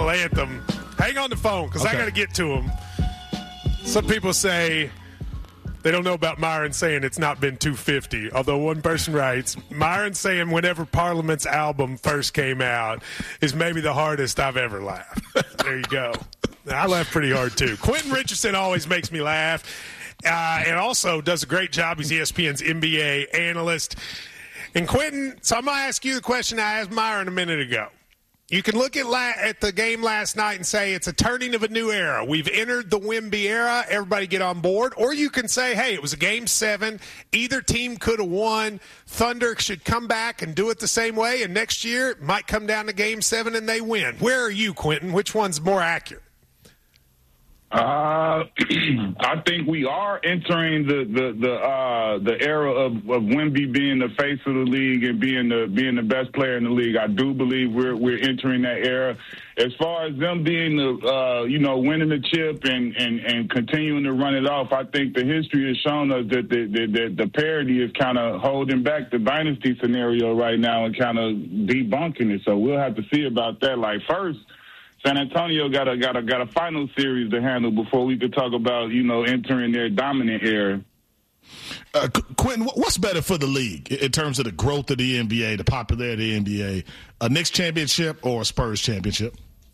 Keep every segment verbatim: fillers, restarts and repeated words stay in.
national anthem. Hang on the phone because okay. I got to get to him. Some people say they don't know about Myron saying it's not been two fifty, although one person writes, Myron saying whenever Parliament's album first came out is maybe the hardest I've ever laughed. There you go. I laugh pretty hard, too. Quentin Richardson always makes me laugh uh, and also does a great job. He's E S P N's N B A analyst. And Quentin, so I'm going to ask you the question I asked Myron a minute ago. You can look at la- at the game last night and say it's a turning of a new era. We've entered the Wemby era. Everybody get on board. Or you can say, hey, it was a game seven. Either team could have won. Thunder should come back and do it the same way. And next year it might come down to game seven and they win. Where are you, Quentin? Which one's more accurate? Uh, I think we are entering the the the uh, the era of, of Wemby being the face of the league and being the being the best player in the league. I do believe we're we're entering that era. As far as them being the uh, you know winning the chip and, and, and continuing to run it off, I think the history has shown us that the the, the, the parity is kind of holding back the dynasty scenario right now and kind of debunking it. So we'll have to see about that. Like first, San Antonio got a got a got a final series to handle before we could talk about you know entering their dominant era. Uh, Quentin, what's better for the league in terms of the growth of the N B A, the popularity of the N B A, a Knicks championship or a Spurs championship?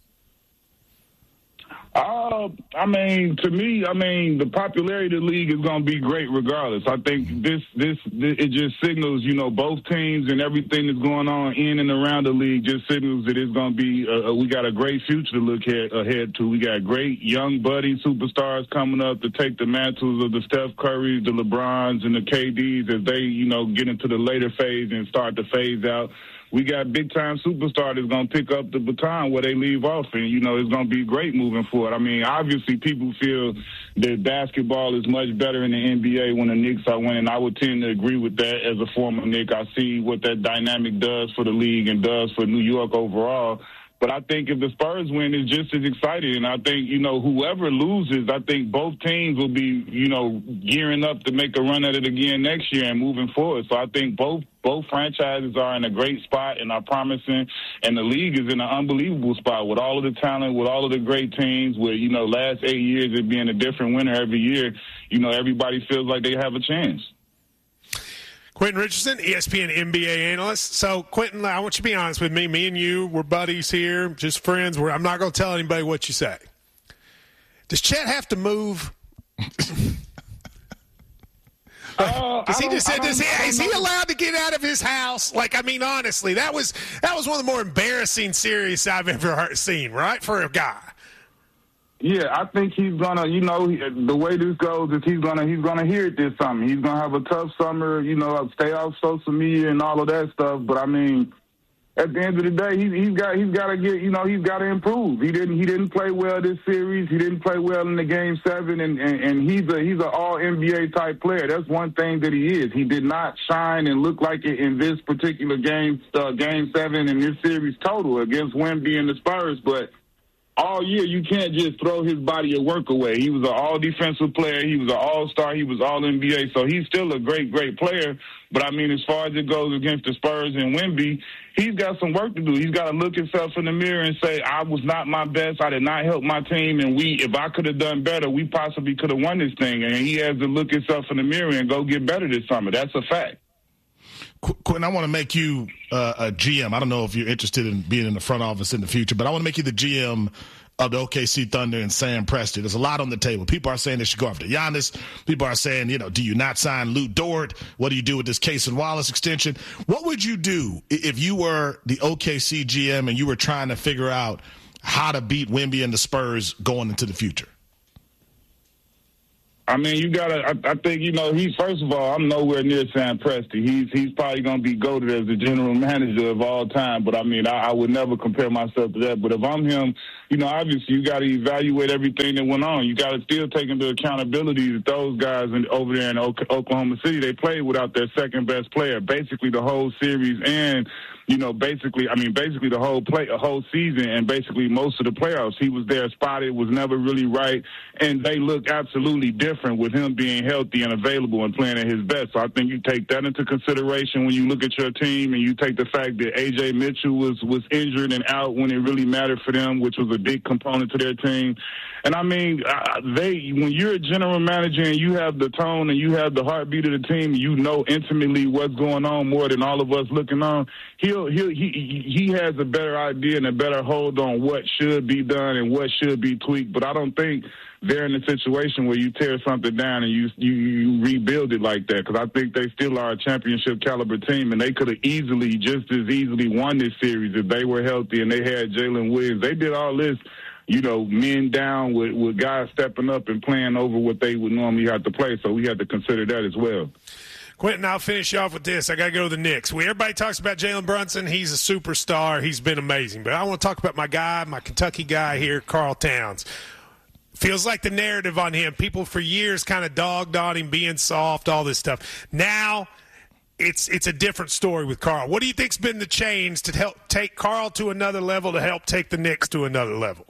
Uh, I mean, to me, I mean, the popularity of the league is going to be great regardless. I think this, this, this, it just signals, you know, both teams and everything that's going on in and around the league just signals that it's going to be, uh, we got a great future to look ahead, ahead to. We got great young budding superstars coming up to take the mantles of the Steph Currys, the LeBrons, and the K Ds as they, you know, get into the later phase and start to phase out. We got big-time superstars that's going to pick up the baton where they leave off, and, you know, it's going to be great moving forward. I mean, obviously people feel that basketball is much better in the N B A when the Knicks are winning. I would tend to agree with that as a former Knick. I see what that dynamic does for the league and does for New York overall. But I think if the Spurs win, it's just as exciting. And I think, you know, whoever loses, I think both teams will be, you know, gearing up to make a run at it again next year and moving forward. So I think both both franchises are in a great spot and are promising. And the league is in an unbelievable spot with all of the talent, with all of the great teams, with, you know, last eight years it being a different winner every year. You know, everybody feels like they have a chance. Quentin Richardson, E S P N N B A analyst. So, Quentin, I want you to be honest with me. Me and you, we're buddies here, just friends. We're, I'm not going to tell anybody what you say. Does Chet have to move? uh, does he just does he, is he allowed to get out of his house? Like, I mean, honestly, that was that was one of the more embarrassing series I've ever heard, seen, right, for a guy. Yeah, I think he's gonna, you know, the way this goes is he's gonna he's gonna hear it this summer. He's gonna have a tough summer, you know, stay off social media and all of that stuff. But I mean, at the end of the day, he, he's got he's got to get, you know, he's got to improve. He didn't he didn't play well this series. He didn't play well in the game seven, and, and, and he's a he's an all N B A type player. That's one thing that he is. He did not shine and look like it in this particular game, uh, game seven in this series total against Wemby and the Spurs, but. All year, you can't just throw his body of work away. He was an all-defensive player. He was an all-star. He was all-N B A. So he's still a great, great player. But, I mean, as far as it goes against the Spurs and Wemby, he's got some work to do. He's got to look himself in the mirror and say, I was not my best. I did not help my team. And we, if I could have done better, we possibly could have won this thing. And he has to look himself in the mirror and go get better this summer. That's a fact. Quentin, I want to make you uh, a G M. I don't know if you're interested in being in the front office in the future, but I want to make you the G M of the O K C Thunder and Sam Presti. There's a lot on the table. People are saying they should go after Giannis. People are saying, you know, do you not sign Lou Dort? What do you do with this Case and Wallace extension? What would you do if you were the O K C G M and you were trying to figure out how to beat Wemby and the Spurs going into the future? I mean, you gotta. I, I think you know. He's first of all, I'm nowhere near Sam Presti. He's he's probably gonna be goated as the general manager of all time. But I mean, I, I would never compare myself to that. But if I'm him, you know, obviously you got to evaluate everything that went on. You got to still take into accountability that those guys in, over there in Oklahoma City, they played without their second best player, basically the whole series and you know, basically, I mean, basically the whole play, a whole season, and basically most of the playoffs. He was there spotted, was never really right, and they look absolutely different with him being healthy and available and playing at his best. So I think you take that into consideration when you look at your team, and you take the fact that A J Mitchell was was injured and out when it really mattered for them, which was a big component to their team. And I mean, uh, they when you're a general manager and you have the tone and you have the heartbeat of the team, you know intimately what's going on more than all of us looking on. He'll, he'll, he he has a better idea and a better hold on what should be done and what should be tweaked. But I don't think they're in a situation where you tear something down and you you, you rebuild it like that, because I think they still are a championship caliber team, and they could have easily, just as easily, won this series if they were healthy and they had Jalen Williams. They did all this, you know, men down with, with guys stepping up and playing over what they would normally have to play. So we have to consider that as well. Quentin, I'll finish you off with this. I got to go to the Knicks. We, everybody talks about Jalen Brunson. He's a superstar. He's been amazing. But I want to talk about my guy, my Kentucky guy here, Karl Towns. Feels like the narrative on him, people for years kind of dogged on him being soft, all this stuff. Now it's it's a different story with Karl. What do you think's been the change to help take Karl to another level, to help take the Knicks to another level?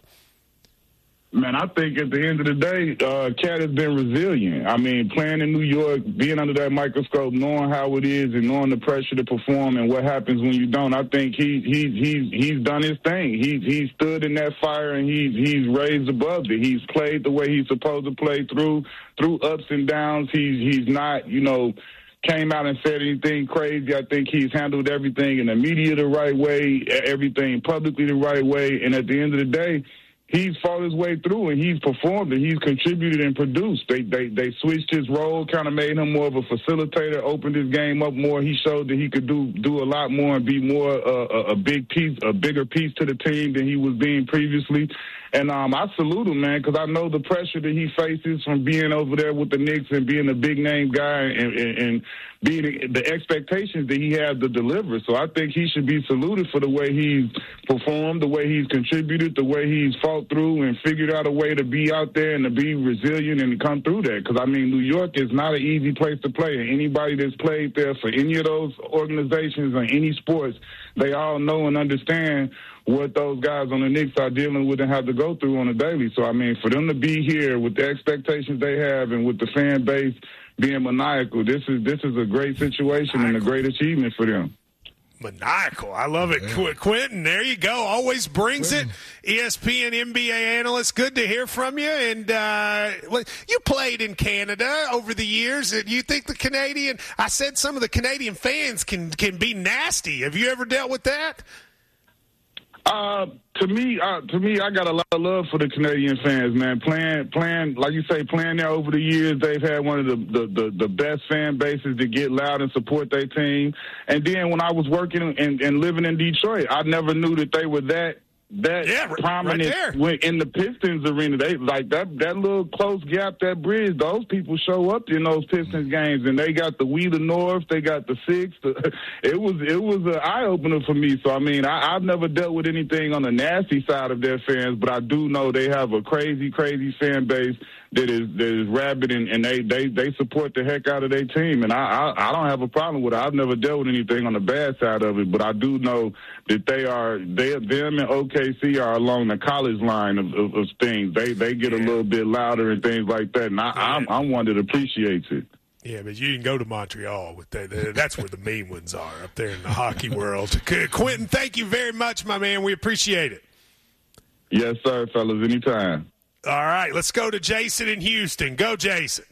Man, I think at the end of the day, uh, Cat has been resilient. I mean, playing in New York, being under that microscope, knowing how it is and knowing the pressure to perform and what happens when you don't, I think he, he, he's he's done his thing. He's he's stood in that fire and he's he's raised above it. He's played the way he's supposed to play through through ups and downs. He's he's not, you know, came out and said anything crazy. I think he's handled everything in the media the right way, everything publicly the right way, and at the end of the day, he's fought his way through, and he's performed, and he's contributed and produced. They they they switched his role, kind of made him more of a facilitator, opened his game up more. He showed that he could do do a lot more and be more uh, a, a big piece, a bigger piece to the team than he was being previously. And um, I salute him, man, because I know the pressure that he faces from being over there with the Knicks and being a big-name guy and, and, and being the expectations that he has to deliver. So I think he should be saluted for the way he's performed, the way he's contributed, the way he's fought through and figured out a way to be out there and to be resilient and to come through that. Because, I mean, New York is not an easy place to play. And anybody that's played there for any of those organizations or any sports, they all know and understand what those guys on the Knicks are dealing with and have to go through on a daily. So, I mean, for them to be here with the expectations they have and with the fan base being maniacal, this is this is a great situation maniacal. and a great achievement for them. Maniacal. I love it. Yeah. Quentin, there you go. Always brings Quentin. it. E S P N N B A analyst. Good to hear from you. And uh, you played in Canada over the years. Do you think the Canadian – I said some of the Canadian fans can, can be nasty. Have you ever dealt with that? Uh, to me, uh, to me, I got a lot of love for the Canadian fans, man. Playing, playing, like you say, playing there over the years, they've had one of the, the, the, the best fan bases to get loud and support their team. And then when I was working and, and living in Detroit, I never knew that they were that that yeah, prominent right in the Pistons arena. They like that that little close gap, that bridge. Those people show up in those Pistons games, and they got the We the North, they got the Six. The, it was it was an eye opener for me. So I mean, I, I've never dealt with anything on the nasty side of their fans, but I do know they have a crazy, crazy fan base that is that is rabid, and, and they, they they support the heck out of their team, and I, I I don't have a problem with it. I've never dealt with anything on the bad side of it, but I do know that they are they them and O K C are along the college line of, of, of things. They they get a little bit louder and things like that, and I, I'm I'm one that appreciates it. Yeah, but you can go to Montreal with that. That's where the mean ones are, up there in the hockey world. Quentin, thank you very much, my man. We appreciate it. Yes, sir, fellas. Anytime. All right, let's go to Jason in Houston. Go, Jason.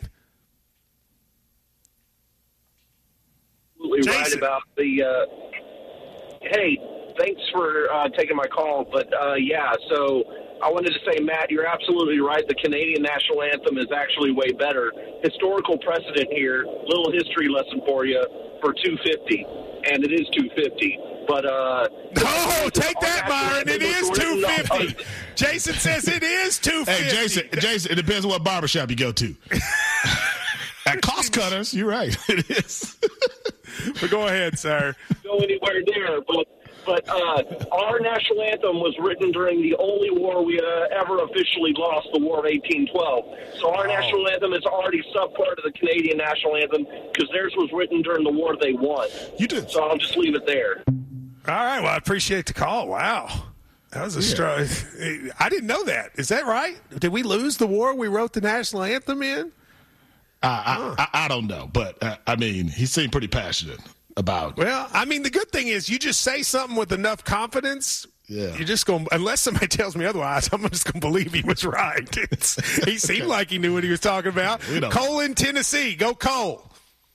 Absolutely Jason. Right about the uh, – hey, thanks for uh, taking my call. But, uh, yeah, so I wanted to say, Matt, you're absolutely right. The Canadian national anthem is actually way better. Historical precedent here, little history lesson for you, for two fifty, and it is two fifty. But uh, oh, take that, Myron! It is two fifty. Jason says it is two fifty. Hey, Jason, Jason, it depends on what barbershop you go to. At Cost Cutters, you're right. It is. But go ahead, sir. Go anywhere there, but but uh, our national anthem was written during the only war we uh, ever officially lost, the War of eighteen twelve. So our oh. national anthem is already subpart of the Canadian national anthem because theirs was written during the war they won. You did. So I'll just leave it there. All right. Well, I appreciate the call. Wow. That was a yeah. strong. I didn't know that. Is that right? Did we lose the war we wrote the national anthem in? Uh, huh. I, I I don't know, but uh, I mean, he seemed pretty passionate about. Well, I mean, the good thing is you just say something with enough confidence. Yeah. You're just going, unless somebody tells me otherwise, I'm just going to believe he was right. It's, he seemed like he knew what he was talking about. Cole in Tennessee. Go Cole.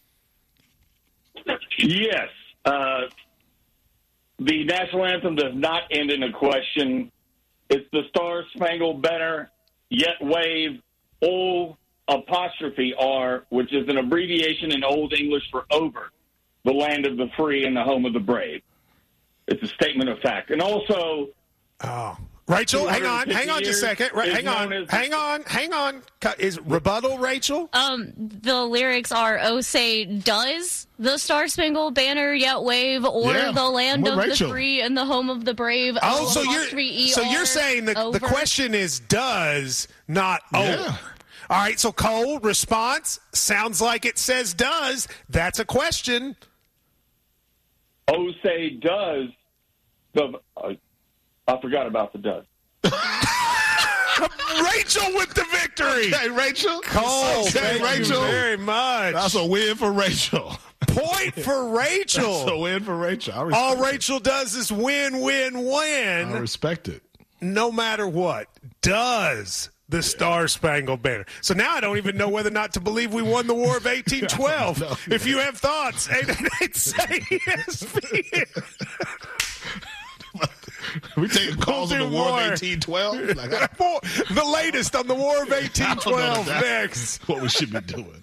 Yes. Uh, the national anthem does not end in a question. It's the Star Spangled Banner, yet wave, O apostrophe R, which is an abbreviation in Old English for over, the land of the free and the home of the brave. It's a statement of fact. And also... Oh. Rachel, hang on. Hang on just a second. Right, hang on. Hang on. Hang on. Is rebuttal, Rachel? Um, the lyrics are, oh, say, does the Star Spangled Banner yet wave or yeah. the land What of Rachel? the free and the home of the brave? Oh, so you're, so you're saying the, the question is does, not over. Yeah. All right, so Cole, response, sounds like it says does. That's a question. Oh, say does. The, uh, I forgot about the does. Rachel with the victory. Okay, Rachel. Cole, okay, thank Rachel. you very much. That's a win for Rachel. Point for Rachel. That's a win for Rachel. All Rachel it. does is win, win, win. I respect it. No matter what. Does the Star Spangled Banner. So now I don't even know whether or not to believe we won the War of eighteen twelve. no, if you have thoughts, eight eight eight, say E S P N. We taking calls we'll on the War more. of eighteen twelve? Like, the latest on the War of eighteen twelve next. What we should be doing.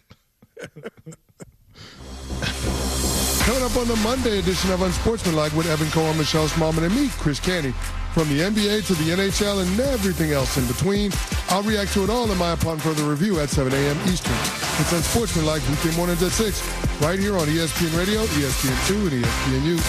Coming up on the Monday edition of Unsportsmanlike with Evan Cohen, Michelle Smallman, and me, Chris Canty. From the N B A to the N H L and everything else in between, I'll react to it all in my upon further review at seven a.m. Eastern. It's Unsportsmanlike weekday mornings at six, right here on E S P N Radio, E S P N two, and E S P N U.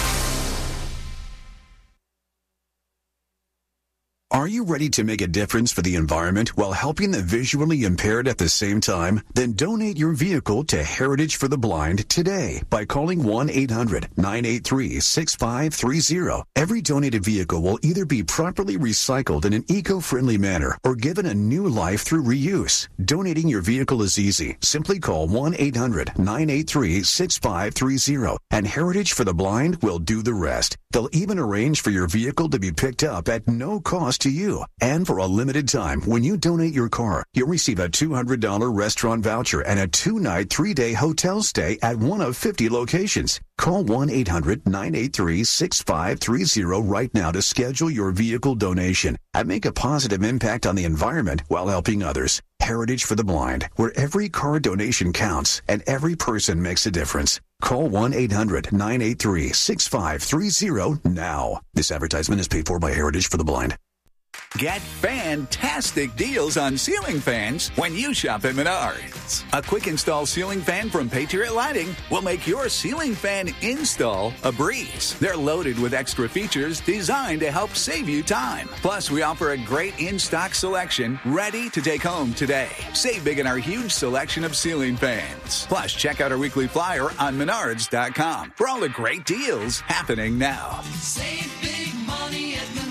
Are you ready to make a difference for the environment while helping the visually impaired at the same time? Then donate your vehicle to Heritage for the Blind today by calling one eight hundred nine eight three six five three zero. Every donated vehicle will either be properly recycled in an eco-friendly manner or given a new life through reuse. Donating your vehicle is easy. Simply call one eight hundred nine eight three six five three zero and Heritage for the Blind will do the rest. They'll even arrange for your vehicle to be picked up at no cost to you. And for a limited time, when you donate your car, you'll receive a two hundred dollars restaurant voucher and a two-night, three-day hotel stay at one of fifty locations. Call one eight hundred nine eight three six five three zero right now to schedule your vehicle donation and make a positive impact on the environment while helping others. Heritage for the Blind, where every car donation counts and every person makes a difference. Call one eight hundred nine eight three six five three zero now. This advertisement is paid for by Heritage for the Blind. Get fantastic deals on ceiling fans when you shop at Menards. A quick install ceiling fan from Patriot Lighting will make your ceiling fan install a breeze. They're loaded with extra features designed to help save you time. Plus, we offer a great in-stock selection ready to take home today. Save big in our huge selection of ceiling fans. Plus, check out our weekly flyer on menards dot com for all the great deals happening now. Save big money at Menards.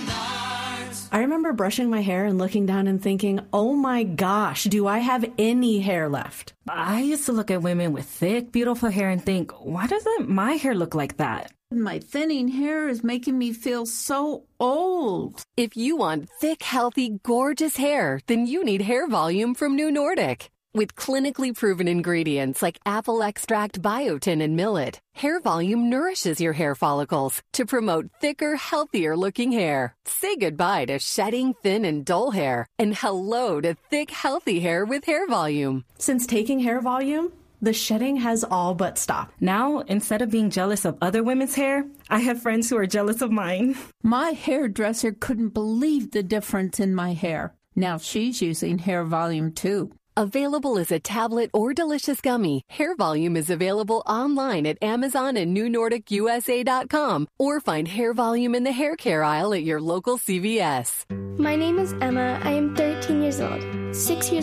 I remember brushing my hair and looking down and thinking, oh my gosh, do I have any hair left? I used to look at women with thick, beautiful hair and think, why doesn't my hair look like that? My thinning hair is making me feel so old. If you want thick, healthy, gorgeous hair, then you need Hair Volume from New Nordic. With clinically proven ingredients like apple extract, biotin, and millet, Hair Volume nourishes your hair follicles to promote thicker, healthier-looking hair. Say goodbye to shedding, thin, and dull hair, and hello to thick, healthy hair with Hair Volume. Since taking Hair Volume, the shedding has all but stopped. Now, instead of being jealous of other women's hair, I have friends who are jealous of mine. My hairdresser couldn't believe the difference in my hair. Now she's using Hair Volume too. Available as a tablet or delicious gummy, Hair Volume is available online at Amazon and New Nordic U S A dot com or find Hair Volume in the hair care aisle at your local C V S. My name is Emma. I am thirteen years old. Six years